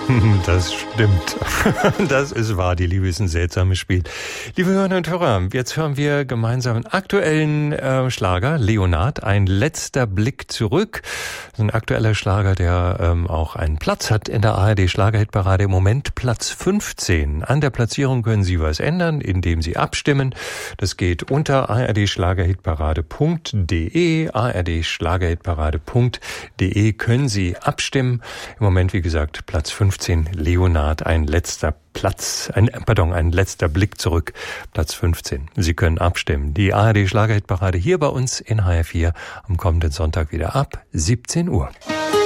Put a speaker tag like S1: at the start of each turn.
S1: Das stimmt. Das ist wahr, die Liebe ist ein seltsames Spiel. Liebe Hörerinnen und Hörer, jetzt hören wir gemeinsam einen aktuellen Schlager, Leonard, ein letzter Blick zurück. Das ist ein aktueller Schlager, der auch einen Platz hat in der ARD-Schlagerhitparade. Im Moment Platz 15. An der Platzierung können Sie was ändern, indem Sie abstimmen. Das geht unter ardschlagerhitparade.de. ardschlagerhitparade.de können Sie abstimmen. Im Moment, wie gesagt, Platz 15. Leonard, ein letzter Blick zurück, Platz 15. Sie können abstimmen. Die ARD-Schlagerhitparade hier bei uns in HR4 am kommenden Sonntag wieder ab 17 Uhr.